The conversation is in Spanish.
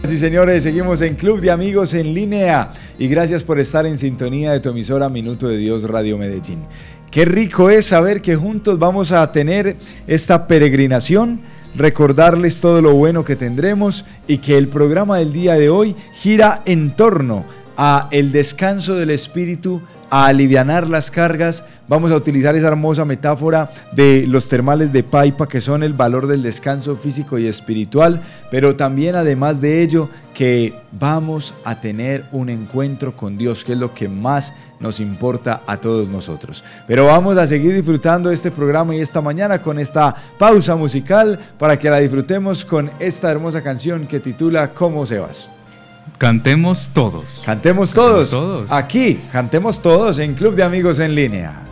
Sí, señores, seguimos en Club de Amigos en Línea y gracias por estar en sintonía de tu emisora Minuto de Dios Radio Medellín. Qué rico es saber que juntos vamos a tener esta peregrinación, recordarles todo lo bueno que tendremos y que el programa del día de hoy gira en torno a el descanso del espíritu, a alivianar las cargas. Vamos a utilizar esa hermosa metáfora de los termales de Paipa, que son el valor del descanso físico y espiritual, pero también, además de ello, que vamos a tener un encuentro con Dios, que es lo que más nos importa a todos nosotros. Pero vamos a seguir disfrutando este programa y esta mañana con esta pausa musical para que la disfrutemos con esta hermosa canción que titula ¿Cómo se vas? Cantemos todos. Cantemos todos. Aquí, cantemos todos en Club de Amigos en Línea.